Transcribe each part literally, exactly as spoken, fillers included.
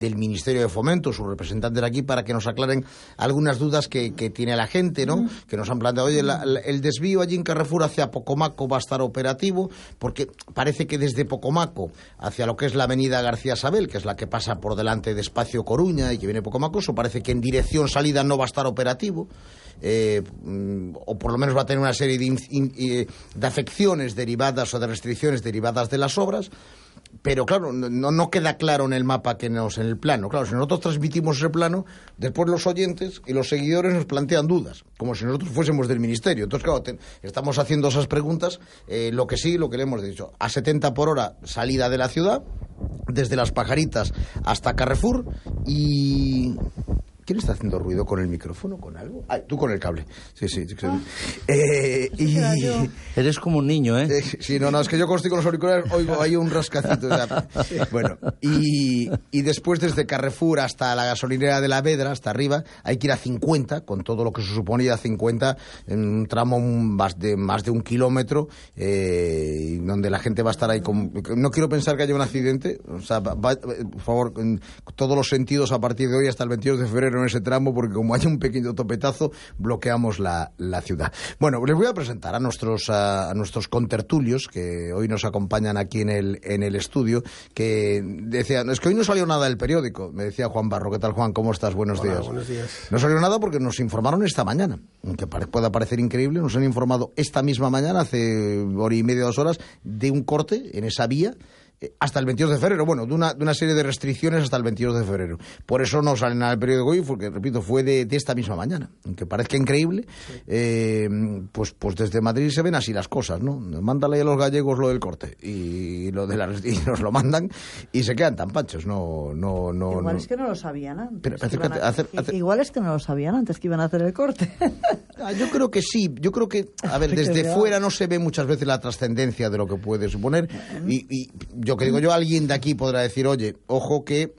del Ministerio de Fomento, sus representantes aquí, para que nos aclaren algunas dudas que, que tiene la gente, ¿no? Mm. Que nos han planteado, oye, la, la, el desvío allí en Carrefour hacia Pocomaco va a estar operativo, porque parece que desde Pocomaco hacia lo que es la avenida García Sabel, que es la que pasa por delante de Espacio Coruña y que viene Pocomaco, eso parece que en dirección salida no va a estar operativo. Eh, o por lo menos va a tener una serie de, in, in, de afecciones derivadas o de restricciones derivadas de las obras, pero claro, no, no queda claro en el mapa que nos, en el plano. Claro, si nosotros transmitimos ese plano, después los oyentes y los seguidores nos plantean dudas, como si nosotros fuésemos del Ministerio. Entonces, claro, te, estamos haciendo esas preguntas. Eh, lo que sí, lo que le hemos dicho, a setenta por hora salida de la ciudad, desde Las Pajaritas hasta Carrefour. Y... ¿quién está haciendo ruido con el micrófono, con algo? Ah, tú con el cable. Sí, sí. sí. Ah. Eh, y... Eres como un niño, ¿eh? eh sí, no, no, es que yo cuando estoy con los auriculares oigo ahí un rascacito. O sea, sí. Bueno, y, y después desde Carrefour hasta la gasolinera de la Vedra, hasta arriba, hay que ir a cincuenta, con todo lo que se suponía a cincuenta, en un tramo más de, más de un kilómetro, eh, donde la gente va a estar ahí con... No quiero pensar que haya un accidente, o sea, va, por favor, en todos los sentidos a partir de hoy hasta el veintidós de febrero en ese tramo, porque como hay un pequeño topetazo, bloqueamos la, la ciudad. Bueno, les voy a presentar a nuestros a, a nuestros contertulios que hoy nos acompañan aquí en el en el estudio, que decían, es que hoy no salió nada del periódico, me decía Juan Barro. ¿Qué tal, Juan? ¿Cómo estás? Buenos Hola, días. Buenos días. No salió nada porque nos informaron esta mañana, aunque pare, pueda parecer increíble, nos han informado esta misma mañana, hace hora y media, dos horas, de un corte en esa vía hasta el veintidós de febrero, bueno, de una, de una serie de restricciones hasta el veintidós de febrero. Por eso no salen al periódico hoy, porque, repito, fue de, de esta misma mañana. Aunque parezca increíble, sí. eh, pues, pues desde Madrid se ven así las cosas, ¿no? Mándale a los gallegos lo del corte y, lo de la, y nos lo mandan y se quedan tan panchos. No, no, no, igual no. es que no lo sabían antes. Pero, que acércate, a... hacer, hacer... Igual es que no lo sabían antes que iban a hacer el corte. Ah, yo creo que sí, yo creo que, a ver, desde fuera no se ve muchas veces la trascendencia de lo que puede suponer. Y, y yo que digo yo, alguien de aquí podrá decir, oye, ojo que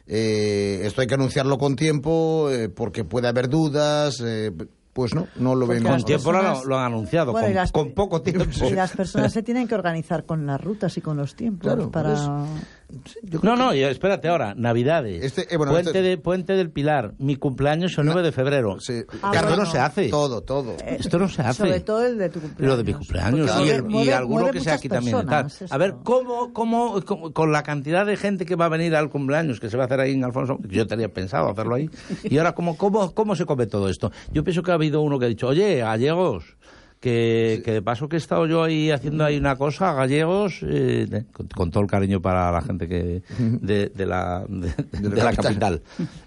eh, esto hay que anunciarlo con tiempo, eh, porque puede haber dudas. Eh, pues no, no lo ven. Con tiempo personas... lo, lo han anunciado, bueno, con, las... con poco tiempo. Y las personas se tienen que organizar con las rutas y con los tiempos. Claro, para... Sí, no, no, que... espérate ahora, Navidades, este, eh, bueno, Puente, este... de, Puente del Pilar, mi cumpleaños el nueve de febrero. Sí. Ah, esto bueno, no se hace. Todo, todo. Eh, esto no se hace. Sobre todo el de tu cumpleaños. Lo de mi cumpleaños y, el, mueve, y alguno que sea aquí también. Tal. A ver, ¿cómo, cómo, cómo, con la cantidad de gente que va a venir al cumpleaños, que se va a hacer ahí en Alfonso, yo tenía pensado hacerlo ahí, y ahora, ¿cómo, cómo, cómo se come todo esto? Yo pienso que ha habido uno que ha dicho, oye, gallegos, que, sí. que de paso que he estado yo ahí haciendo ahí una cosa, gallegos, eh, con, con todo el cariño para la gente que de, de la de, de, de la capital,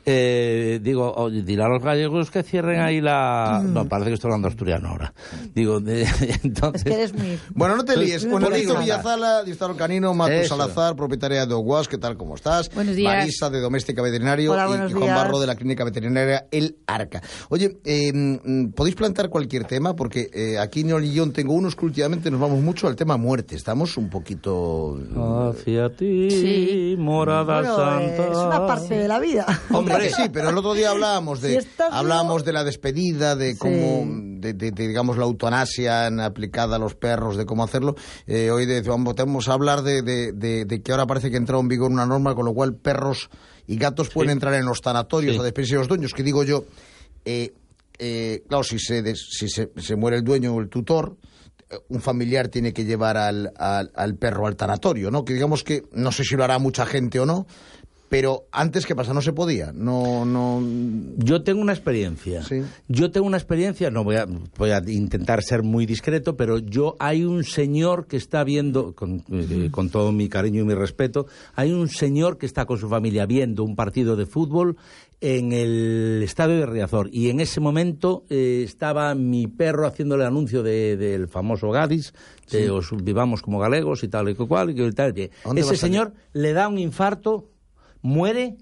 eh, digo, oye, dirá a los gallegos que cierren ahí la... No, parece que estoy hablando asturiano ahora. Digo, de, entonces... Es que eres muy... Bueno, no te líes. Bueno, Víctor Villazala, Diosdado Canino, Matu Eso. Salazar, propietaria de Oguas, ¿qué tal? ¿Cómo estás? Buenos días. Marisa, de Doméstica Veterinario. Hola, y, y Juan días. Barro, de la Clínica Veterinaria El Arca. Oye, eh, ¿podéis plantear cualquier tema? Porque eh, aquí en el guión tengo unos que últimamente nos vamos mucho al tema muerte. Estamos un poquito... Hacia ti, sí. morada bueno, santa. Es una parte de la vida. Hombre, sí, pero el otro día hablábamos de, si hablábamos de la despedida, de cómo, sí. de, de, de, digamos, la eutanasia aplicada a los perros, de cómo hacerlo. Eh, hoy de, vamos, vamos a hablar de, de, de, de que ahora parece que ha entrado en vigor una norma con lo cual perros y gatos pueden sí. entrar en los tanatorios sí. a despedirse de los dueños, que digo yo... Eh, Eh, claro, si, se, des, si se, se muere el dueño o el tutor, un familiar tiene que llevar al, al, al perro al tanatorio, ¿no? Que digamos que, no sé si lo hará mucha gente o no, pero antes, ¿qué pasa? No se podía, no... no... Yo tengo una experiencia, ¿Sí? yo tengo una experiencia, no voy a, voy a intentar ser muy discreto, pero yo, hay un señor que está viendo, con, eh, con todo mi cariño y mi respeto, hay un señor que está con su familia viendo un partido de fútbol en el estadio de Riazor, y en ese momento eh, estaba mi perro haciendo el anuncio de, del famoso Gadis, de sí. os vivamos como galegos y tal y cual, y tal, que ese señor le da un infarto, muere,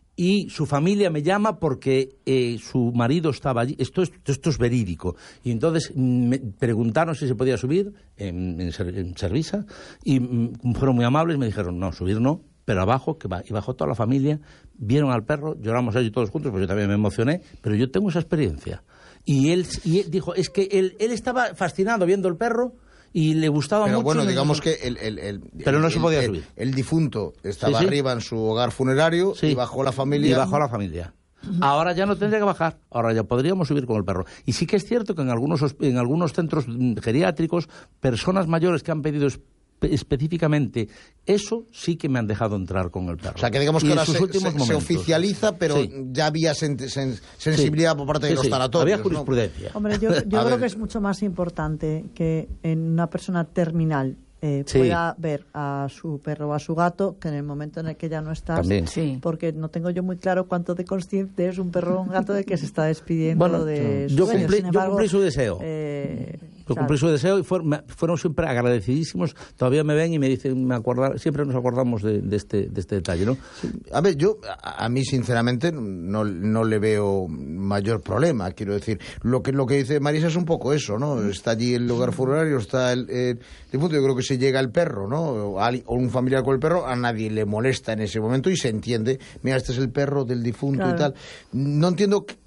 y su familia me llama porque eh, su marido estaba allí. Esto es, esto es verídico. Y entonces me preguntaron si se podía subir en, en, en Servisa, y mm, fueron muy amables y me dijeron, no, subir no, pero abajo, que va. Y bajó toda la familia, vieron al perro, lloramos allí todos juntos, pues yo también me emocioné, pero yo tengo esa experiencia. Y él, y él dijo, es que él, él estaba fascinado viendo el perro, y le gustaba pero mucho. Bueno, el, digamos que el, el, el, pero no el, se podía el, subir. El, el difunto estaba sí, sí. arriba en su hogar funerario sí. y bajó la familia. Y bajó la familia. Ahora ya no tendría que bajar, ahora ya podríamos subir con el perro. Y sí que es cierto que en algunos, en algunos centros geriátricos, personas mayores que han pedido específicamente eso, sí que me han dejado entrar con el perro. O sea, que digamos y que ahora se, se, se oficializa, pero sí. ya había sen, sen, sensibilidad sí. por parte de sí, los sí. tanatorios. Había jurisprudencia. ¿No? Hombre, yo, yo creo ver. que es mucho más importante que en una persona terminal Eh, sí. pueda ver a su perro o a su gato que en el momento en el que ya no estás. También. Sí. Porque no tengo yo muy claro cuánto de consciente es un perro o un gato de que se está despidiendo bueno, de yo sus cumplí, Sin embargo, yo cumplí su deseo. Eh, yo cumplí su deseo y fueron, fueron siempre agradecidísimos. Todavía me ven y me dicen, me acordar, siempre nos acordamos de, de, este, de este detalle, ¿no? Sí. A ver, yo a, a mí sinceramente no, no le veo mayor problema. Quiero decir, lo que lo que dice Marisa es un poco eso, ¿no? Está allí el hogar funerario, está el, el difunto. Yo creo que si llega el perro, ¿no? O un familiar con el perro, a nadie le molesta en ese momento y se entiende, mira, este es el perro del difunto claro. y tal. No entiendo qué,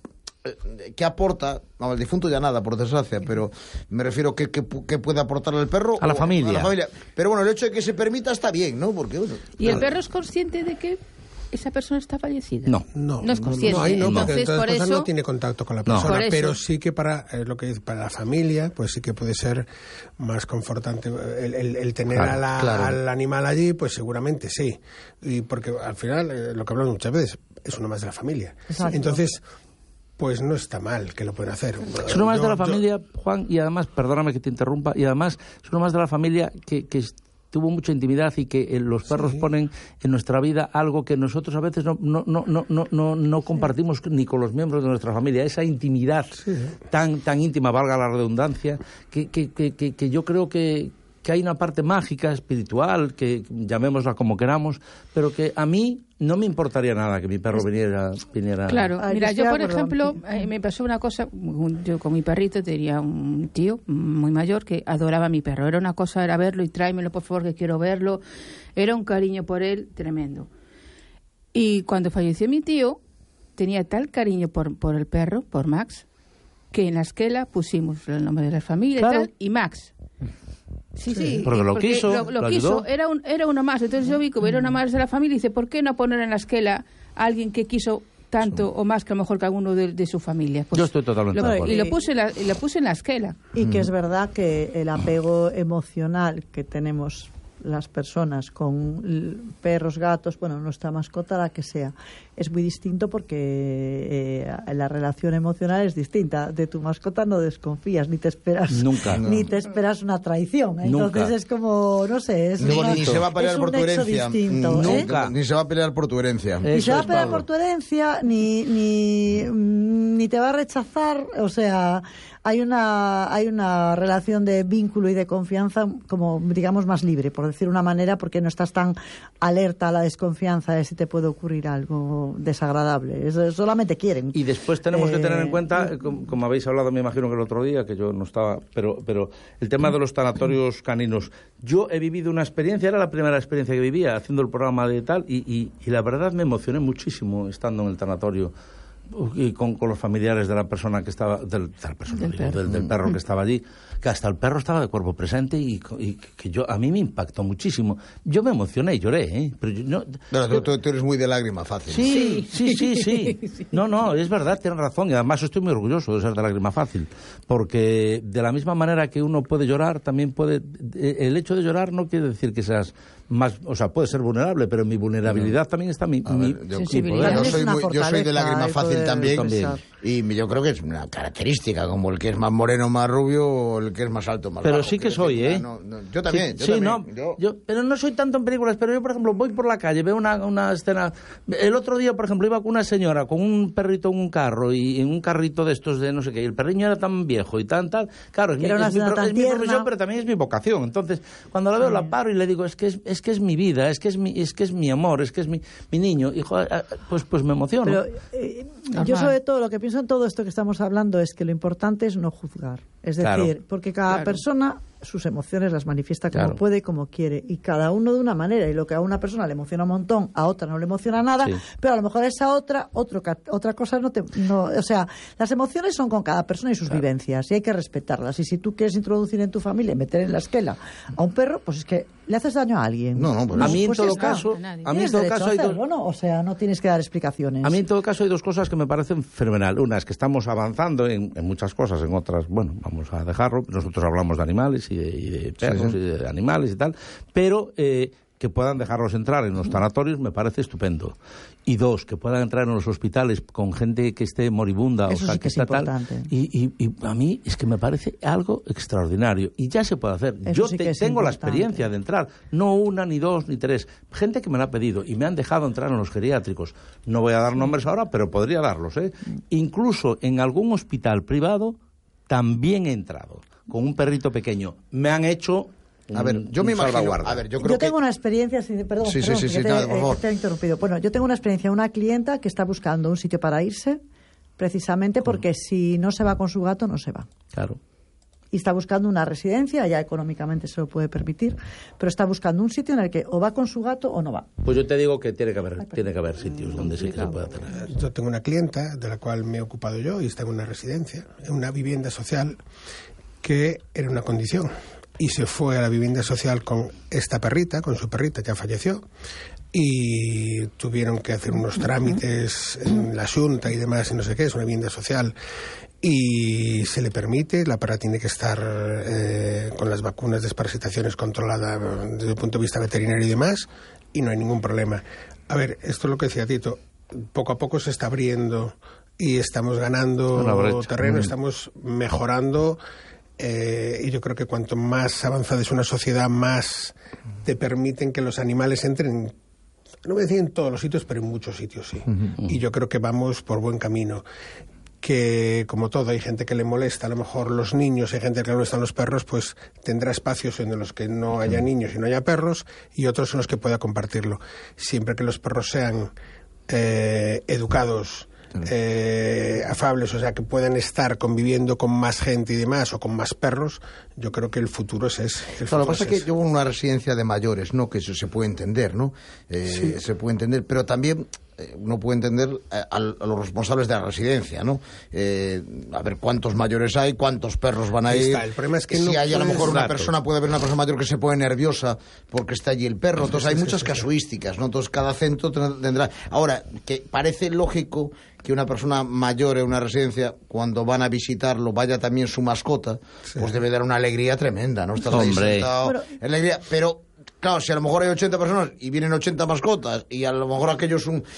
qué aporta, no, el difunto ya nada, por desgracia, pero me refiero que, que, que puede aportar al perro a la, familia. a la familia. Pero bueno, el hecho de que se permita está bien, ¿no? Porque bueno, ¿Y el perro es consciente de que esa persona está fallecida? No. No, no es consciente. No, ahí no, porque entonces, entonces por eso... no tiene contacto con la persona, no. pero sí que para eh, lo que dice, para la familia, pues sí que puede ser más confortante el, el, el tener claro, a la, claro. al animal allí, pues seguramente sí. Y porque al final, eh, lo que hablamos muchas veces, es uno más de la familia. Exacto. Entonces, pues no está mal que lo puedan hacer. Es uno más yo, de la familia, yo... Juan, y además, perdóname que te interrumpa, y además es uno más de la familia que... que tuvo mucha intimidad y que eh, los perros sí. ponen en nuestra vida algo que nosotros a veces no no no no no no, no compartimos sí. ni con los miembros de nuestra familia, esa intimidad sí. tan tan íntima, valga la redundancia, que que que, que, que yo creo que que hay una parte mágica, espiritual, que llamémosla como queramos, pero que a mí no me importaría nada que mi perro viniera... viniera... Claro, Ay, mira, yo por ejemplo, eh, me pasó una cosa, yo con mi perrito tenía un tío muy mayor que adoraba a mi perro, era una cosa, era verlo y tráemelo por favor que quiero verlo, era un cariño por él tremendo. Y cuando falleció mi tío, tenía tal cariño por, por el perro, por Max, que en la esquela pusimos el nombre de la familia claro. y tal, y Max... Sí, sí, sí, porque lo porque quiso, lo, lo lo quiso, era, un, era uno más. Entonces yo vi como era una más de la familia y dice, ¿por qué no poner en la esquela a alguien que quiso tanto sí. o más que a lo mejor que alguno de, de su familia? Pues yo estoy totalmente lo, de acuerdo. Y lo puse en la, y lo puse en la esquela. Y que es verdad que el apego emocional que tenemos las personas con perros, gatos, bueno, nuestra mascota, la que sea, es muy distinto porque eh, la relación emocional es distinta. De tu mascota no desconfías, ni te esperas nunca ni no. te esperas una traición. Entonces nunca. es como, no sé, es no, una, ni se va a pelear por tu herencia. Distinto, nunca. ¿eh? Ni se va a pelear por tu herencia. Ni Eso se va a es pelear Pablo. por tu herencia, ni, ni, ni te va a rechazar. O sea, hay una, hay una relación de vínculo y de confianza como, digamos, más libre, por decir una manera, porque no estás tan alerta a la desconfianza de si te puede ocurrir algo desagradable. Es, solamente quieren. Y después tenemos eh, que tener en cuenta, como, como habéis hablado, me imagino que el otro día, que yo no estaba, pero, pero el tema de los tanatorios caninos. Yo he vivido una experiencia, era la primera experiencia que vivía haciendo el programa de tal, y, y, y la verdad me emocioné muchísimo estando en el tanatorio. Y con, con los familiares de la persona que estaba del, de la persona, del, digo, perro. Del, del perro que estaba allí, que hasta el perro estaba de cuerpo presente y, y que yo a mí me impactó muchísimo. Yo me emocioné y lloré, ¿eh? Pero yo, no, Pero yo, tú, tú eres muy de lágrima fácil. Sí, sí, sí, sí, sí. No, no, es verdad, tienes razón y además estoy muy orgulloso de ser de lágrima fácil, porque de la misma manera que uno puede llorar, también puede, el hecho de llorar no quiere decir que seas más, o sea, puede ser vulnerable, pero en mi vulnerabilidad también está mi, ver, mi yo, sensibilidad. Yo soy, muy, yo soy de lágrima fácil poder, también, también, y yo creo que es una característica, como el que es más moreno, más rubio, o el que es más alto, más pero bajo. sí que soy, decir, ¿eh? No, no, yo también, sí, yo sí, también. No, yo... yo, pero no soy tanto en películas, pero yo, por ejemplo, voy por la calle, veo una, una escena... El otro día, por ejemplo, iba con una señora con un perrito en un carro, y en un carrito de estos de no sé qué, y el perriño era tan viejo y tan tal... Claro, es, mi, es, mi, es mi profesión, pero también es mi vocación. Entonces, cuando la veo, la paro y le digo, es que es, es, que es mi vida, es que es mi... Es que es mi amor, es que es mi, mi niño, y joder, pues, pues me emociono. Pero, eh, yo sobre todo, lo que pienso en todo esto que estamos hablando es que lo importante es no juzgar. Es decir, claro. porque cada claro. persona sus emociones las manifiesta como claro. puede y como quiere, y cada uno de una manera, y lo que a una persona le emociona un montón, a otra no le emociona nada, sí. pero a lo mejor a esa otra otro, otra cosa no te... No, o sea, las emociones son con cada persona y sus claro. vivencias, y hay que respetarlas, y si tú quieres introducir en tu familia, meter en la esquela a un perro, pues es que le haces daño a alguien. No, no, pues a mí en pues todo está. caso, a mí en todo caso hay dos... ¿no? O sea, no tienes que dar explicaciones. A mí en todo caso hay dos cosas que me parecen fenomenal. Una es que estamos avanzando en, en muchas cosas, en otras, bueno, vamos a dejarlo. Nosotros hablamos de animales y de, y de perros sí, sí. y de animales y tal, pero eh, que puedan dejarlos entrar en los tanatorios me parece estupendo. Y dos, que puedan entrar en los hospitales con gente que esté moribunda Eso o sea, sí que, que es está importante. tal. Y, y, y a mí es que me parece algo extraordinario. Y ya se puede hacer. Eso Yo sí te, que es tengo importante. la experiencia de entrar, no una, ni dos, ni tres. Gente que me la ha pedido y me han dejado entrar en los geriátricos. No voy a dar nombres ahora, pero podría darlos, ¿eh? Incluso en algún hospital privado también he entrado con un perrito pequeño. Me han hecho... A ver, yo me imagino... A ver, yo creo yo tengo que... una experiencia... Si, perdón, sí, perdón, sí, sí, que sí, te, nada, por favor. eh, te he interrumpido. Bueno, yo tengo una experiencia, una clienta que está buscando un sitio para irse, precisamente porque si no se va con su gato, no se va. Claro. Y está buscando una residencia, ya económicamente se lo puede permitir, pero está buscando un sitio en el que o va con su gato o no va. Pues yo te digo que tiene que haber, tiene que haber sitios donde sí que se pueda tener. Yo tengo una clienta de la cual me he ocupado yo y está en una residencia, en una vivienda social, que era una condición. Y se fue a la vivienda social con esta perrita, con su perrita, ya falleció, y tuvieron que hacer unos trámites en la Xunta y demás, y no sé qué, es una vivienda social, y se le permite, la perra tiene que estar eh, con las vacunas de desparasitaciones controlada desde el punto de vista veterinario y demás, y no hay ningún problema. A ver, esto es lo que decía Tito, poco a poco se está abriendo y estamos ganando terreno, estamos mejorando... Eh, y yo creo que cuanto más avanzada es una sociedad, más te permiten que los animales entren, no voy a decir en todos los sitios, pero en muchos sitios sí. Uh-huh. Y yo creo que vamos por buen camino. Que, como todo, hay gente que le molesta, a lo mejor los niños, hay gente que le molestan los perros, pues tendrá espacios en los que no haya niños y no haya perros, y otros en los que pueda compartirlo. Siempre que los perros sean eh, educados, Eh, afables, o sea, que puedan estar conviviendo con más gente y demás, o con más perros, yo creo que el futuro es ese. Claro, lo que pasa es que yo en una residencia de mayores, ¿no? Que eso se puede entender, ¿no? Eh, sí. Se puede entender, pero también eh, uno puede entender a, a los responsables de la residencia, ¿no? Eh, a ver cuántos mayores hay, cuántos perros van a Ahí ir. está. El problema es que si no hay a lo mejor una datos. persona, puede haber una persona mayor que se pone nerviosa porque está allí el perro. Entonces hay muchas casuísticas, ¿no? Entonces cada centro tendrá... Ahora, que parece lógico que una persona mayor en una residencia, cuando van a visitarlo, vaya también su mascota, sí. pues debe dar una alegría tremenda, ¿no? Estás ahí sentado, bueno, alegría, pero claro, si a lo mejor hay ochenta personas y vienen ochenta mascotas y a lo mejor aquello es un...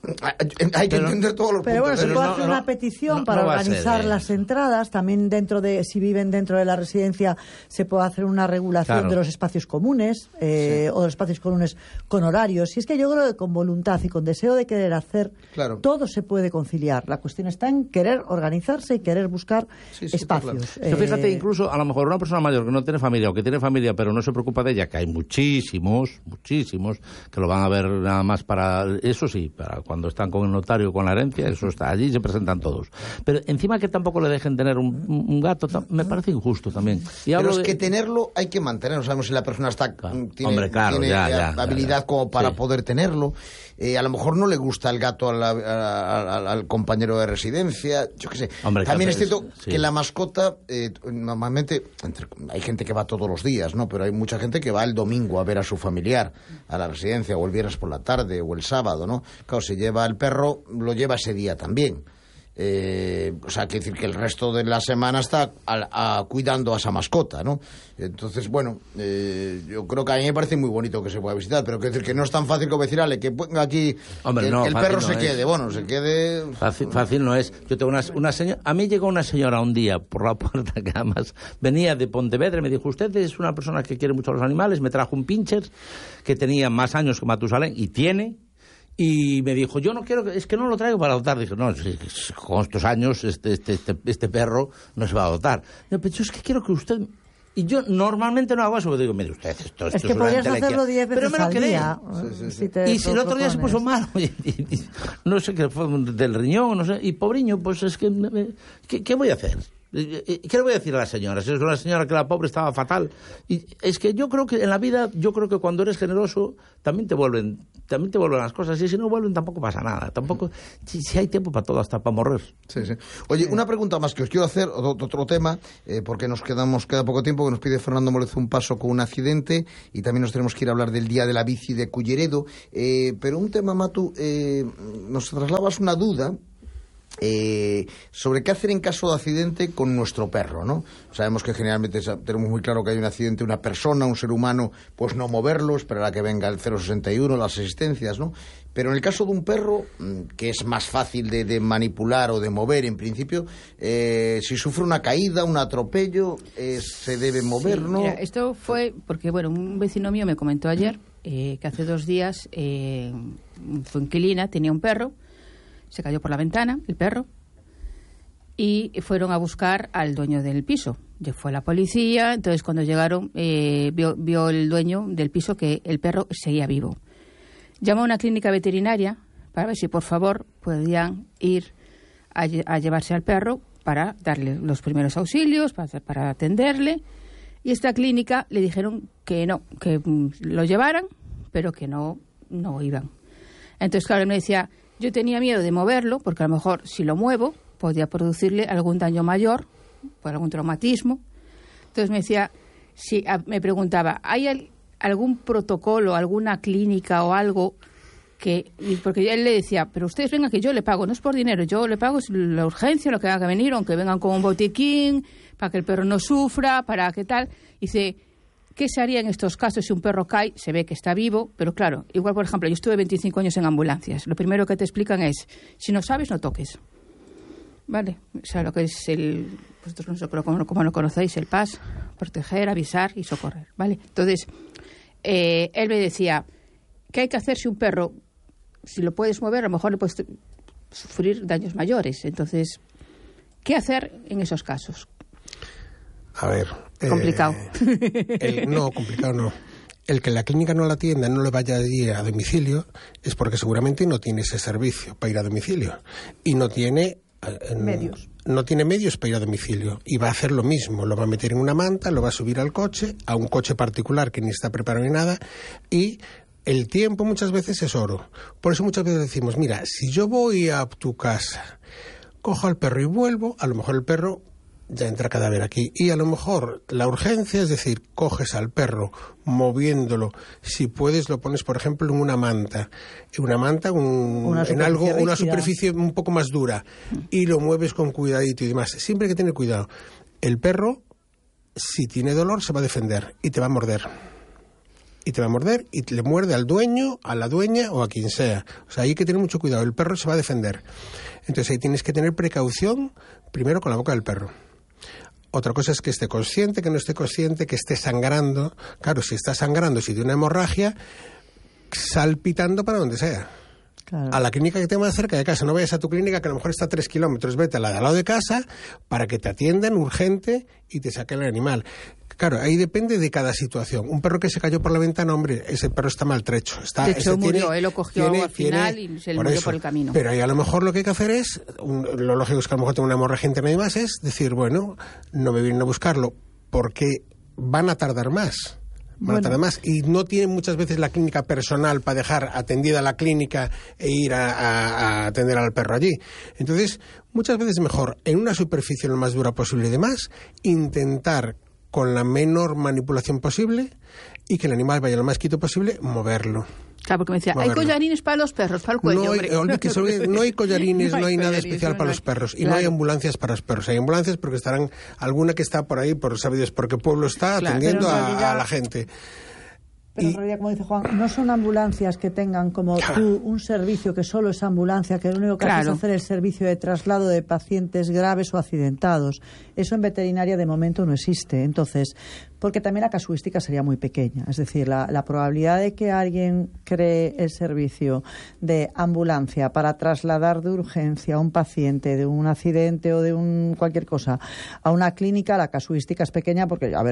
Hay que pero, entender todos los pero puntos. Bueno, se pero puede no, hacer no, una petición no, para no organizar ser, eh. las entradas. También dentro de, si viven dentro de la residencia, se puede hacer una regulación claro. de los espacios comunes eh, sí. o de los espacios comunes con horarios. Y es que yo creo que con voluntad y con deseo de querer hacer, claro. todo se puede conciliar. La cuestión está en querer organizarse y querer buscar sí, sí, espacios. Claro. Eh, fíjate, incluso a lo mejor una persona mayor que no tiene familia o que tiene familia pero no se preocupa de ella, que hay muchísimos, muchísimos, que lo van a ver nada más para, eso sí, para cuando están con el notario con la herencia, eso está allí, se presentan todos. Pero encima que tampoco le dejen tener un, un gato, me parece injusto también. Y Pero es de... que tenerlo hay que mantenerlo. Sabemos si la persona está claro. tiene, Hombre, claro, tiene ya, ya, habilidad ya, ya. como para sí. poder tenerlo. Eh, a lo mejor no le gusta el gato a la, a, a, al compañero de residencia, yo qué sé. Hombre, también es cierto es, sí. que la mascota, eh, normalmente, entre, hay gente que va todos los días, ¿no? Pero hay mucha gente que va el domingo a ver a su familiar a la residencia, o el viernes por la tarde, o el sábado, ¿no? Claro, se lleva el perro, lo lleva ese día también. Eh, o sea, quiere decir que el resto de la semana está a, a, cuidando a esa mascota, ¿no? Entonces, bueno, eh, yo creo que a mí me parece muy bonito que se pueda visitar, pero quiere decir que no es tan fácil como decirle que ponga aquí, Hombre, que no, el perro no se es. quede, bueno, se quede... Fácil, fácil no es. Yo tengo una, una señora, a mí llegó una señora un día por la puerta que además venía de Pontevedra y me dijo, usted es una persona que quiere mucho a los animales, me trajo un pincher que tenía más años que Matusalén y tiene... Y me dijo, yo no quiero, es que no lo traigo para adoptar. Dije, no, con estos años este, este, este, este perro no se va a adoptar. Yo, pero yo es que quiero que usted... Y yo normalmente no hago eso, porque digo, mire usted, esto, esto es que podrías hacerlo diez veces pero me lo al quedé. día. Sí, sí, sí. Si y si el otro día se puso malo, y, y, y, no sé qué fue del riñón, no sé, y pobriño, pues es que, ¿qué, qué voy a hacer? ¿Qué le voy a decir a la señora? Si es una señora que la pobre estaba fatal. Y es que yo creo que en la vida, yo creo que cuando eres generoso, también te vuelven, también te vuelven las cosas. Y si no vuelven, tampoco pasa nada. Tampoco, si, si hay tiempo para todo, hasta para morir. Sí, sí. Oye, una pregunta más que os quiero hacer, otro, otro tema, eh, porque nos quedamos, queda poco tiempo, que nos pide Fernando Molez un paso con un accidente, y también nos tenemos que ir a hablar del Día de la Bici de Culleredo. Eh, pero un tema, Matu, eh, nos trasladabas una duda. Eh, sobre qué hacer en caso de accidente con nuestro perro, ¿no? Sabemos que generalmente tenemos muy claro que hay un accidente, una persona, un ser humano, pues no moverlo, esperar a que venga el cero sesenta y uno, las asistencias, ¿no? Pero en el caso de un perro, que es más fácil de, de manipular o de mover en principio, eh, si sufre una caída, un atropello, eh, se debe mover, sí, ¿no? Mira, esto fue porque, bueno, un vecino mío me comentó ayer eh, que hace dos días eh, su inquilina tenía un perro. Se cayó por la ventana, el perro, y fueron a buscar al dueño del piso. Ya fue la policía, entonces cuando llegaron eh, vio, vio el dueño del piso que el perro seguía vivo. Llamó a una clínica veterinaria para ver si por favor podían ir a, a llevarse al perro para darle los primeros auxilios, para, para atenderle. Y esta clínica le dijeron que no, que mm, lo llevaran, pero que no, no iban. Entonces, claro, él me decía... Yo tenía miedo de moverlo, porque a lo mejor si lo muevo podía producirle algún daño mayor, por algún traumatismo. Entonces me decía, si a, me preguntaba, ¿hay al, algún protocolo, alguna clínica o algo que... Porque él le decía, pero ustedes vengan que yo le pago, no es por dinero, yo le pago la urgencia, lo que haga que venir, aunque vengan con un botiquín, para que el perro no sufra, para que tal. Dice... ¿Qué se haría en estos casos si un perro cae? Se ve que está vivo, pero claro, igual, por ejemplo, yo estuve veinticinco años en ambulancias. Lo primero que te explican es, si no sabes, no toques. ¿Vale? O sea, lo que es el... Vosotros no sé, pero como, como lo conocéis, el P A S, proteger, avisar y socorrer, ¿vale? Entonces, eh, él me decía, ¿qué hay que hacer si un perro, si lo puedes mover, a lo mejor le puedes sufrir daños mayores? Entonces, ¿qué hacer en esos casos? A ver... Complicado. Eh, el, no, complicado no. El que la clínica no la atienda, no le vaya a ir a domicilio, es porque seguramente no tiene ese servicio para ir a domicilio. Y no tiene... Eh, medios. No tiene medios para ir a domicilio. Y va a hacer lo mismo. Lo va a meter en una manta, lo va a subir al coche, a un coche particular que ni está preparado ni nada, y... El tiempo muchas veces es oro. Por eso muchas veces decimos, mira, si yo voy a tu casa, cojo al perro y vuelvo, a lo mejor el perro... ya entra cadáver aquí. Y a lo mejor la urgencia es decir, coges al perro moviéndolo, si puedes lo pones por ejemplo en una manta, en una manta, un, una en algo, rígida. Una superficie un poco más dura y lo mueves con cuidadito y demás. Siempre hay que tener cuidado. El perro, si tiene dolor, se va a defender y te va a morder. Y te va a morder y le muerde al dueño, a la dueña o a quien sea. O sea, hay que tener mucho cuidado. El perro se va a defender. Entonces ahí tienes que tener precaución primero con la boca del perro. Otra cosa es que esté consciente, que no esté consciente, que esté sangrando. Claro, si está sangrando, si tiene una hemorragia, sal pitando para donde sea. Claro. A la clínica que tenga más cerca de casa. No vayas a tu clínica que a lo mejor está a tres kilómetros. Vete a la de al lado de casa para que te atiendan urgente y te saquen el animal. Claro, ahí depende de cada situación. Un perro que se cayó por la ventana, hombre, ese perro está maltrecho. Está, de hecho, murió, tiene, él lo cogió tiene, al final tiene, y se le por murió eso. por el camino. Pero ahí a lo mejor lo que hay que hacer es, un, lo lógico es que a lo mejor tenga una hemorragia interna y demás, es decir, bueno, no me vienen a buscarlo porque van a tardar más. Van bueno. a tardar más. Y no tienen muchas veces la clínica personal para dejar atendida la clínica e ir a, a, a atender al perro allí. Entonces, muchas veces es mejor, en una superficie lo más dura posible y demás, intentar con la menor manipulación posible y que el animal vaya lo más quieto posible, moverlo. Claro, porque me decía, moverlo. Hay collarines para los perros, para el cuello. No hay, hombre. que sobre, no hay collarines, no hay, no hay nada especial no para hay. los perros. Y claro. no hay ambulancias para los perros. Hay ambulancias porque estarán, alguna que está por ahí, por sabidos porque el pueblo está claro, atendiendo realidad, a, a la gente. Pero y, en realidad, como dice Juan, no son ambulancias que tengan como claro. tú un servicio que solo es ambulancia, que lo único que claro. hace es hacer el servicio de traslado de pacientes graves o accidentados. Eso en veterinaria de momento no existe. Entonces, porque también la casuística sería muy pequeña. Es decir, la, la probabilidad de que alguien cree el servicio de ambulancia para trasladar de urgencia a un paciente de un accidente o de un cualquier cosa a una clínica, la casuística es pequeña porque, a ver,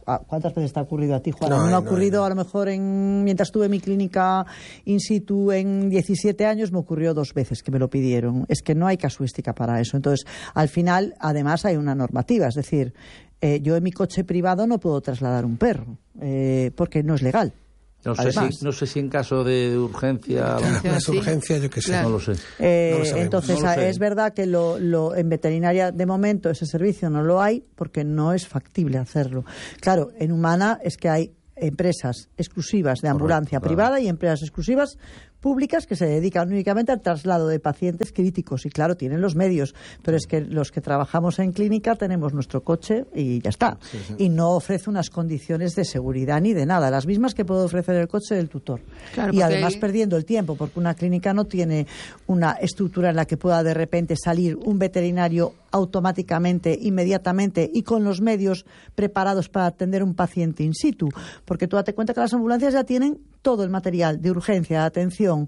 ¿Cuántas veces te ha ocurrido a ti, Juan? No, a mí me ha no, ocurrido no. a lo mejor en, mientras tuve mi clínica in situ en diecisiete años, me ocurrió dos veces que me lo pidieron. Es que no hay casuística para eso. Entonces, al final, además hay una normativa, es decir, eh, yo en mi coche privado no puedo trasladar un perro, eh, porque no es legal. No sé, si, no sé si en caso de urgencia... Las urgencias, yo qué sé. Claro. No lo sé. Eh, no lo entonces, no lo sé. es verdad que lo, lo, en veterinaria, de momento, ese servicio no lo hay porque no es factible hacerlo. Claro, en humana es que hay empresas exclusivas de ambulancia Correcto, privada claro. y empresas exclusivas públicas que se dedican únicamente al traslado de pacientes críticos y claro, tienen los medios, pero es que los que trabajamos en clínica tenemos nuestro coche y ya está. Sí, sí. Y no ofrece unas condiciones de seguridad ni de nada, las mismas que puede ofrecer el coche del tutor. Claro, y además hay... perdiendo el tiempo, porque una clínica no tiene una estructura en la que pueda de repente salir un veterinario automáticamente, inmediatamente y con los medios preparados para atender un paciente in situ, porque tú date cuenta que las ambulancias ya tienen todo el material de urgencia, de atención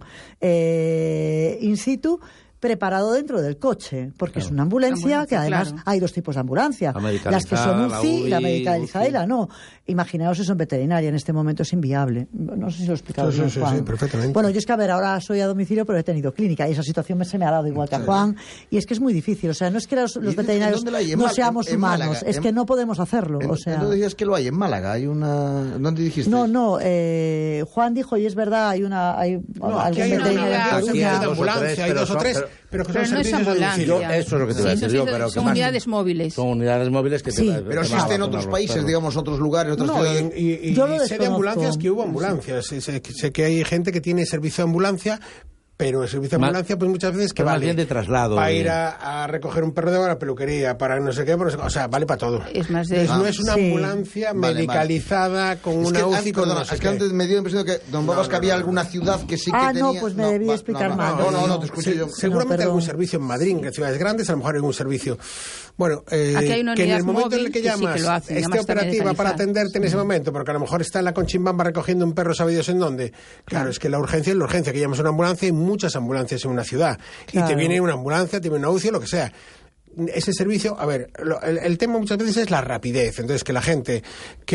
eh, in situ preparado dentro del coche, porque claro. es una ambulancia, ambulancia que además claro. hay dos tipos de ambulancia, las que son U C I, la, la medicalizada y la no. Imaginaos eso en veterinaria, en este momento es inviable. No sé si lo he explicado sí, bien, sí, Juan. Sí, perfectamente. Bueno, yo es que a ver, ahora soy a domicilio, pero he tenido clínica y esa situación me, se me ha dado igual que a Juan, y es que es muy difícil, o sea, no es que los, los veterinarios no seamos en, en humanos, Málaga, es en, que no podemos hacerlo. En, o sea, ¿Dónde decías que lo hay? En Málaga, hay una... ¿Dónde dijiste? No, no, eh, Juan dijo, y es verdad, hay una... Hay, no, aquí hay una unidad de ambulancia, hay dos o tres, pero que son servicios de domicilio. Eso es lo que te voy a decir yo, pero son unidades móviles. Son unidades móviles que sí, te, pero existen en otros países, digamos, otros lugares, otras no, ciudades. Y, y, y, yo lo sé de ambulancias que hubo ambulancias. Sí. Sé, sé que hay gente que tiene servicio de ambulancia, pero el servicio de ambulancia, pues muchas veces que más vale bien de traslado. Para de... ir a, a recoger un perro de la peluquería, para no sé qué, no sé, o sea, vale para todo. Es más de... Entonces, ah, no es una sí. ambulancia vale, medicalizada vale. con es una que, U C I. Ah, perdona, no sé es que antes me dio la impresión de que Don Babas no, no, que había no, alguna ciudad que sí que ah, tenía... Ah, no, pues me no, debí va, explicar no, mal. No, no, no, te escuché se, yo. Seguramente no, algún servicio en Madrid, en ciudades grandes, a lo mejor hay algún servicio. Bueno, eh, Aquí hay una que en el momento móvil en el que que llamas, sí que lo hacen, esté operativa para atenderte en ese momento, porque a lo mejor está en la Conchimbamba recogiendo un perro, ¿sabe Dios en dónde? Claro, claro, es que la urgencia es la urgencia, que llamas a una ambulancia y muchas ambulancias en una ciudad. Claro. Y te viene una ambulancia, te viene una U C I, lo que sea. Ese servicio, a ver, lo, el, el tema muchas veces es la rapidez. Entonces, que la gente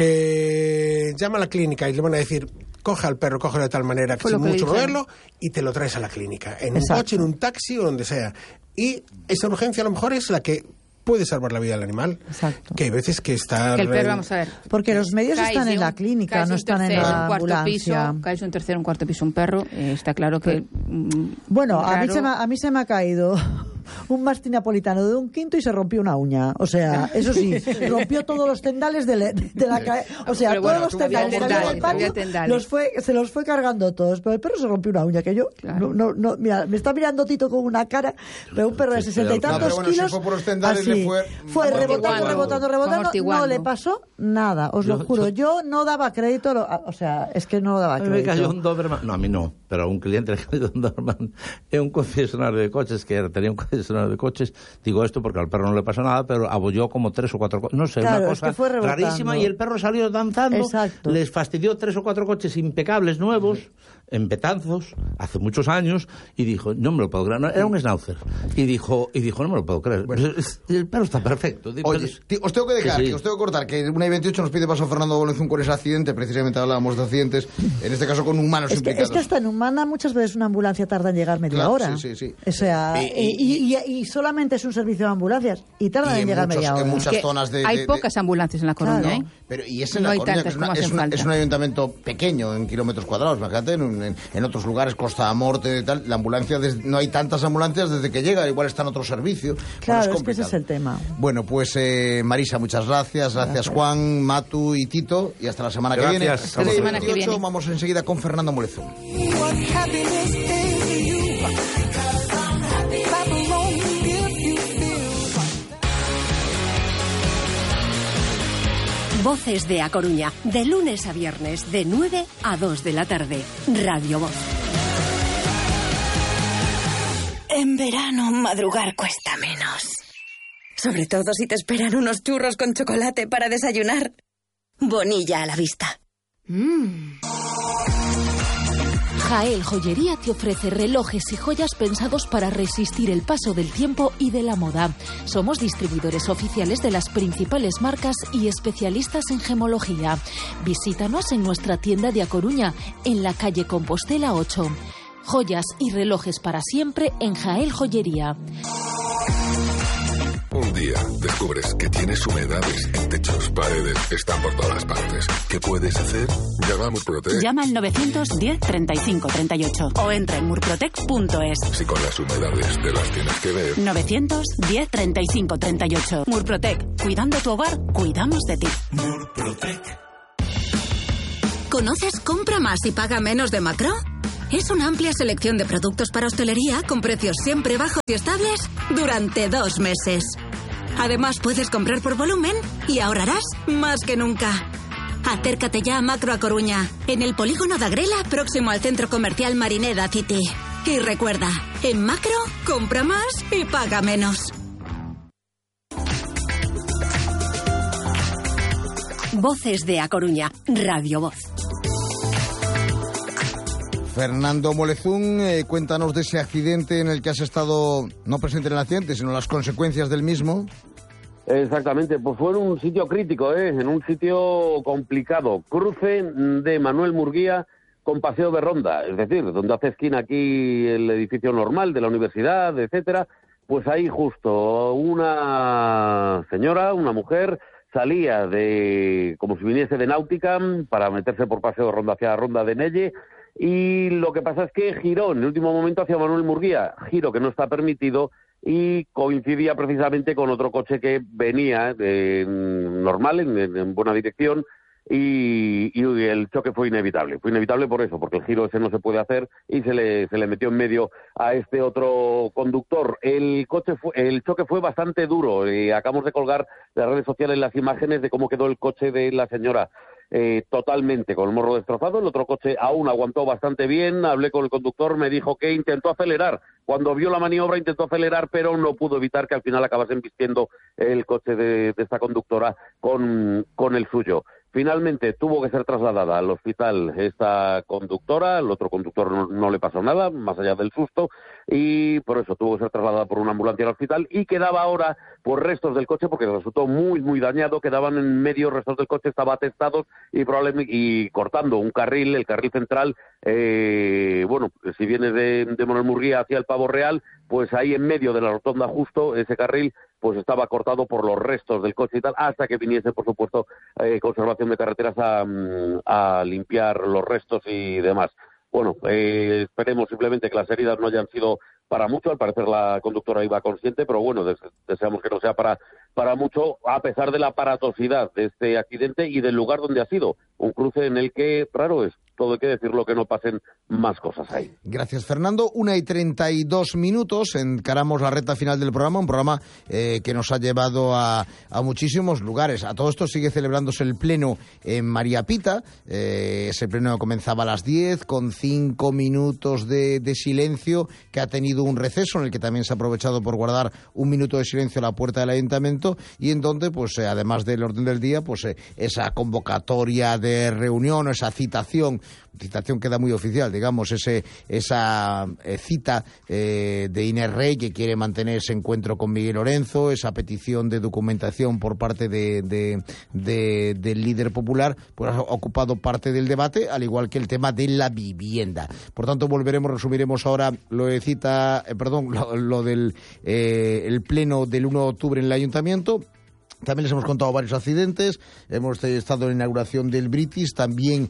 que llama a la clínica y le van a decir, coge al perro, cógelo de tal manera que sin mucho moverlo y te lo traes a la clínica. En Exacto. un coche, en un taxi o donde sea. Y esa urgencia a lo mejor es la que puede salvar la vida del animal. Exacto. Que hay veces que está... Que el perro, vamos a ver. Porque los medios caes están en un, la clínica, no están tercero, en la un cuarto ambulancia. Piso, caes un tercero, un cuarto piso un perro, eh, está claro que... Mm, bueno, a mí, se me, a mí se me ha caído un mastín napolitano de un quinto y se rompió una uña. O sea, eso sí, rompió todos los tendales de la... De la o sea, pero todos bueno, los tendales, tendales del patio los fue, se los fue cargando todos. Pero el perro se rompió una uña, que yo... Claro. No, no, no, mira, me está mirando Tito con una cara, pero un perro de sesenta y tantos no, bueno, kilos... Si fue por los tendales, así, le fue... fue rebotando, rebotando, rebotando, no le pasó nada, os lo juro. Yo no daba crédito, o sea, es que no daba crédito. A mí me cayó un Doberman, no, a mí no, pero a un cliente le cayó un Doberman en un concesionario de coches, que tenía un concesionario de coches, digo esto porque al perro no le pasó nada, pero abolló como tres o cuatro coches, no sé, claro, una cosa es que fue rarísima, y el perro salió danzando, Exacto. les fastidió tres o cuatro coches impecables, nuevos, en Betanzos, hace muchos años, y dijo, no me lo puedo creer, no, era un schnauzer, y dijo, y dijo, no me lo puedo creer, bueno, el perro está perfecto. Oye, tío, os tengo que dejar, que sí. que os tengo que cortar, que una y veintiocho nos pide paso Fernando Bolenzún con ese accidente, precisamente hablábamos de accidentes, en este caso con humanos es que, implicados. Es que hasta en humana muchas veces una ambulancia tarda en llegar media claro, hora. Sí, sí, sí. O sea, y, y, y, y solamente es un servicio de ambulancias y tardan en, en llegar muchos, media hora. En muchas que zonas de, hay de, pocas ambulancias en La Coruña, claro, ¿eh? Pero, y es en no La hay Coruña, tantas que es, una, como es, hacen una, falta. es un ayuntamiento pequeño en kilómetros cuadrados, fíjate, en, en, en otros lugares, Costa Morte y tal, la ambulancia, des, no hay tantas ambulancias desde que llega, igual está en otro servicio. Claro, bueno, es, es que ese es el tema. Bueno, pues eh, Marisa, muchas gracias, gracias, gracias Juan, Matu y Tito, y hasta la semana gracias. que viene. Hasta la semana que viene. Vamos enseguida con Fernando Molezún. Voces de A Coruña, de lunes a viernes, de nueve a dos de la tarde. Radio Voz. En verano, madrugar cuesta menos. Sobre todo si te esperan unos churros con chocolate para desayunar. Bonilla a la vista. Mmm. Jael Joyería te ofrece relojes y joyas pensados para resistir el paso del tiempo y de la moda. Somos distribuidores oficiales de las principales marcas y especialistas en gemología. Visítanos en nuestra tienda de A Coruña, en la calle Compostela ocho. Joyas y relojes para siempre en Jael Joyería. Un día descubres que tienes humedades en techos, paredes, están por todas partes. ¿Qué puedes hacer? Llama a Murprotec. Llama al novecientos diez treinta y cinco treinta y ocho o entra en murprotec punto es. Si con las humedades te las tienes que ver. novecientos diez treinta y cinco treinta y ocho. Murprotec. Cuidando tu hogar, cuidamos de ti. Murprotec. ¿Conoces Compra Más y Paga Menos de Macro? Es una amplia selección de productos para hostelería con precios siempre bajos y estables durante dos meses. Además, puedes comprar por volumen y ahorrarás más que nunca. Acércate ya a Macro A Coruña, en el polígono de Agrela, próximo al centro comercial Marineda City. Y recuerda, en Macro, compra más y paga menos. Voces de A Coruña, Radio Voz. Fernando Molezún, eh, cuéntanos de ese accidente en el que has estado, no presente en el accidente, sino las consecuencias del mismo. Exactamente, pues fue en un sitio crítico, ¿eh? En un sitio complicado, cruce de Manuel Murguía con Paseo de Ronda, es decir, donde hace esquina aquí el edificio normal de la universidad, etcétera, pues ahí justo una señora, una mujer, salía de, como si viniese de Náutica, para meterse por Paseo de Ronda hacia Ronda de Nelle, y lo que pasa es que giró en el último momento hacia Manuel Murguía, giro que no está permitido, y coincidía precisamente con otro coche que venía de, normal, en, en buena dirección, y, y el choque fue inevitable. Fue inevitable por eso, porque el giro ese no se puede hacer y se le, se le metió en medio a este otro conductor. El coche fue, el choque fue bastante duro. Eh, acabamos de colgar en las redes sociales las imágenes de cómo quedó el coche de la señora. Eh, totalmente, con el morro destrozado. El otro coche aún aguantó bastante bien. Hablé con el conductor, me dijo que intentó acelerar. Cuando vio la maniobra intentó acelerar, pero no pudo evitar que al final acabase embistiendo el coche de, de esta conductora con, con el suyo. Finalmente tuvo que ser trasladada al hospital esta conductora, el otro conductor no, no le pasó nada, más allá del susto, y por eso tuvo que ser trasladada por una ambulancia al hospital, y quedaba ahora por restos del coche, porque resultó muy, muy dañado, quedaban en medio restos del coche, estaba atestados y probablemente y cortando un carril, el carril central, eh, bueno, si vienes de, de Manuel Murguía hacia el Pavo Real, pues ahí en medio de la rotonda justo, ese carril, pues estaba cortado por los restos del coche y tal, hasta que viniese, por supuesto, eh, Conservación de Carreteras a, a limpiar los restos y demás. Bueno, eh, esperemos simplemente que las heridas no hayan sido para mucho. Al parecer la conductora iba consciente, pero bueno, des- deseamos que no sea para, para mucho, a pesar de la aparatosidad de este accidente y del lugar donde ha sido. Un cruce en el que, raro es, todo hay que decirlo, que no pasen más cosas ahí. Gracias, Fernando. Una y treinta y dos minutos, encaramos la recta final del programa, un programa eh, que nos ha llevado a, a muchísimos lugares. A todo esto sigue celebrándose el pleno en María Pita. Eh, ese pleno comenzaba a las diez, con cinco minutos de, de silencio, que ha tenido un receso en el que también se ha aprovechado por guardar un minuto de silencio a la puerta del ayuntamiento, y en donde, pues eh, además del orden del día, pues eh, esa convocatoria de reunión, esa citación, citación queda muy oficial, digamos, ese esa eh, cita eh, de Inés Rey, que quiere mantener ese encuentro con Miguel Lorenzo, esa petición de documentación por parte de, de, de, del líder popular, pues ha ocupado parte del debate, al igual que el tema de la vivienda. Por tanto, volveremos, resumiremos ahora lo de cita, eh, perdón, lo, lo del eh, el pleno del uno de octubre en el ayuntamiento. También les hemos contado varios accidentes, hemos estado en la inauguración del British, también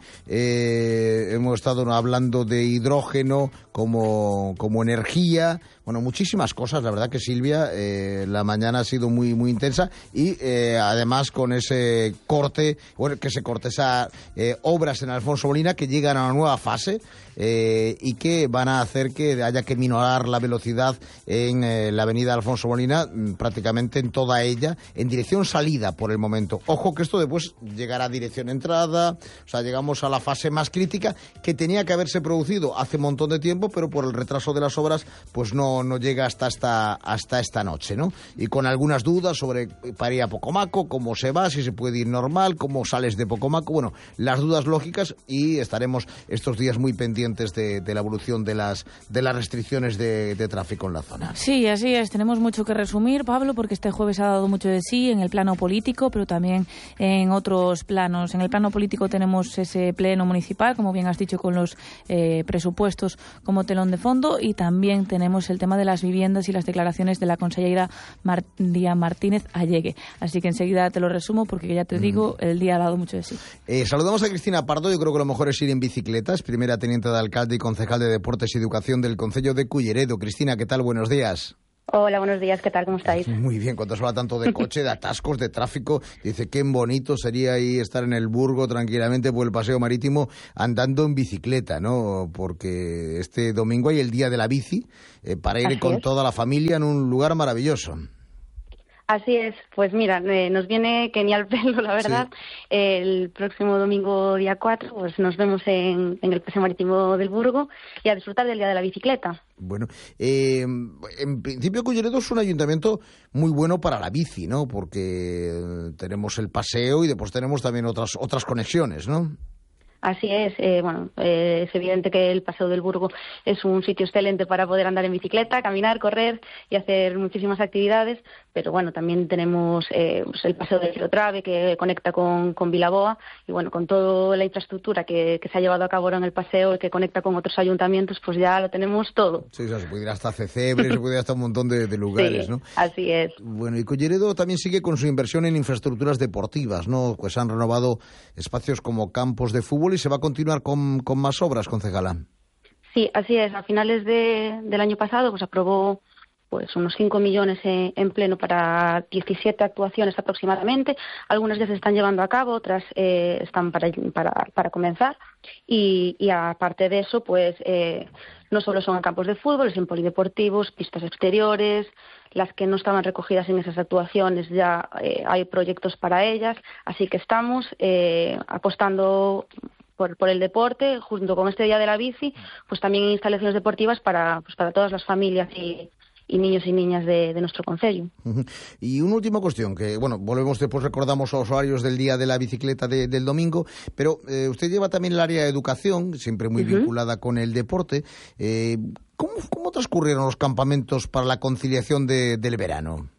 eh, hemos estado hablando de hidrógeno como, como energía, bueno, muchísimas cosas. La verdad que, Silvia, eh, la mañana ha sido muy muy intensa, y eh, además con ese corte, bueno, que se corte esas eh, obras en Alfonso Molina que llegan a una nueva fase eh, y que van a hacer que haya que minorar la velocidad en eh, la avenida Alfonso Molina, prácticamente en toda ella, en dirección salida por el momento. Ojo que esto después llegará a dirección entrada, o sea, llegamos a la fase más crítica, que tenía que haberse producido hace un montón de tiempo, tiempo, pero por el retraso de las obras, pues no, no llega hasta esta, hasta esta noche, ¿no? Y con algunas dudas sobre para ir a Pocomaco, cómo se va, si se puede ir normal, cómo sales de Pocomaco, bueno, las dudas lógicas, y estaremos estos días muy pendientes de, de la evolución de las, de las restricciones de, de tráfico en la zona. Sí, así es, tenemos mucho que resumir, Pablo, porque este jueves ha dado mucho de sí en el plano político, pero también en otros planos. En el plano político tenemos ese pleno municipal, como bien has dicho, con los eh, presupuestos como telón de fondo, y también tenemos el tema de las viviendas y las declaraciones de la consellera María Martínez Allegue. Así que enseguida te lo resumo, porque ya te digo, mm. el día ha dado mucho de sí. Eh, saludamos a Cristina Pardo. Yo creo que lo mejor es ir en bicicleta. Es primera teniente de alcalde y concejal de Deportes y Educación del concello de Culleredo. Cristina, ¿qué tal? Buenos días. Hola, buenos días, ¿qué tal? ¿Cómo estáis? Muy bien, cuando se habla tanto de coche, de atascos, de tráfico, dice qué bonito sería ahí estar en el Burgo tranquilamente por el paseo marítimo andando en bicicleta, ¿no? Porque este domingo hay el Día de la Bici, eh, para ir Así con es. toda la familia en un lugar maravilloso. Así es, pues mira, eh, nos viene que ni al pelo, la verdad. Sí. Eh, el próximo domingo, día cuatro, pues nos vemos en, en el Paseo Marítimo del Burgo y a disfrutar del Día de la Bicicleta. Bueno, eh, en principio Culleredo es un ayuntamiento muy bueno para la bici, ¿no? Porque tenemos el paseo y después tenemos también otras otras conexiones, ¿no? Así es, eh, bueno, eh, es evidente que el Paseo del Burgo es un sitio excelente para poder andar en bicicleta, caminar, correr y hacer muchísimas actividades, pero bueno, también tenemos eh, pues el Paseo del Filotrave, que conecta con, con Vilaboa, y bueno, con toda la infraestructura que, que se ha llevado a cabo ahora en el paseo y que conecta con otros ayuntamientos, pues ya lo tenemos todo. Sí, o sea, se puede ir hasta Cecebre, se puede ir hasta un montón de, de lugares, sí, ¿no? Así es. Bueno, y Culleredo también sigue con su inversión en infraestructuras deportivas, ¿no? Pues han renovado espacios como campos de fútbol y se va a continuar con, con más obras, concejala. Sí, así es. A finales de, del año pasado pues aprobó pues unos cinco millones en, en pleno para diecisiete actuaciones aproximadamente. Algunas ya se están llevando a cabo, otras eh, están para, para, para comenzar. Y, y aparte de eso, pues eh, no solo son en campos de fútbol, es en polideportivos, pistas exteriores. Las que no estaban recogidas en esas actuaciones ya eh, hay proyectos para ellas. Así que estamos eh, apostando Por, por el deporte, junto con este Día de la Bici, pues también en instalaciones deportivas para, pues para todas las familias y, y niños y niñas de, de nuestro concello. Uh-huh. Y una última cuestión, que bueno, volvemos después, recordamos los horarios del Día de la Bicicleta de, del domingo, pero eh, usted lleva también el área de educación, siempre muy uh-huh. vinculada con el deporte. Eh, ¿cómo, ¿Cómo transcurrieron los campamentos para la conciliación de, del verano?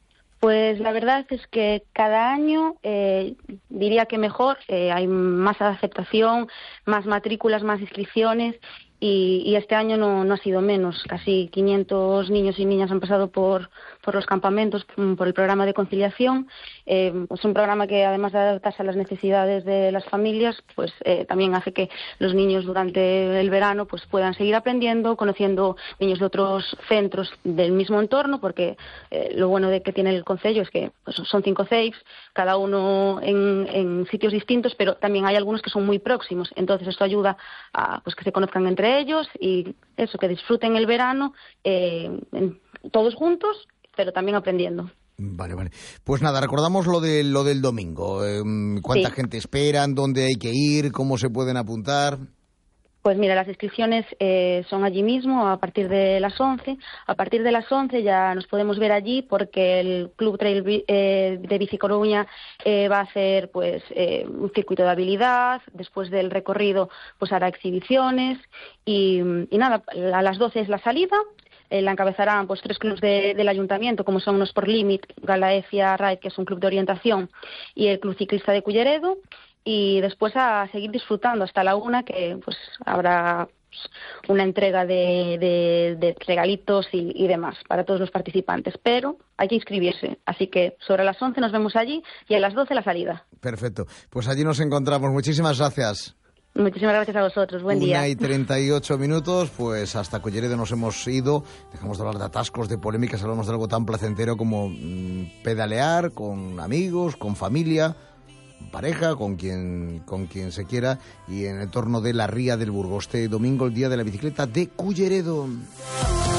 Pues la verdad es que cada año eh, diría que mejor, eh, hay más aceptación, más matrículas, más inscripciones y, y este año no, no ha sido menos. Casi quinientos niños y niñas han pasado por, por los campamentos, por el programa de conciliación. Eh, es un programa que además de adaptarse a las necesidades de las familias, pues eh, también hace que los niños durante el verano pues puedan seguir aprendiendo, conociendo niños de otros centros del mismo entorno, porque eh, lo bueno de que tiene el concello es que pues, son cinco C E I Ps, cada uno en, en sitios distintos, pero también hay algunos que son muy próximos. Entonces esto ayuda a pues que se conozcan entre ellos y eso, que disfruten el verano eh, en, todos juntos, pero también aprendiendo. Vale, vale. Pues nada, recordamos lo de lo del domingo. Eh, ¿Cuánta sí. gente esperan? ¿Dónde hay que ir? ¿Cómo se pueden apuntar? Pues mira, las inscripciones eh, son allí mismo a partir de las once. A partir de las once ya nos podemos ver allí porque el Club Trail eh, de Bici Coruña eh, va a hacer pues eh, un circuito de habilidad. Después del recorrido pues hará exhibiciones y, y nada, a las doce es la salida. Eh, la encabezarán pues tres clubes de, del ayuntamiento, como son los Sport Limit, Galaecia Ride, que es un club de orientación, y el Club Ciclista de Culleredo. Y después a seguir disfrutando hasta la una, que pues habrá pues, una entrega de, de, de regalitos y, y demás para todos los participantes. Pero hay que inscribirse, así que sobre las once nos vemos allí y a las doce la salida. Perfecto, pues allí nos encontramos. Muchísimas gracias. Muchísimas gracias a vosotros, buen día. Una y treinta y ocho minutos, pues hasta Culleredo nos hemos ido. Dejamos de hablar de atascos, de polémicas, hablamos de algo tan placentero como mmm, pedalear con amigos, con familia, pareja, con quien con quien se quiera, y en el entorno de la Ría del Burgo. Este domingo, el Día de la Bicicleta de Culleredo.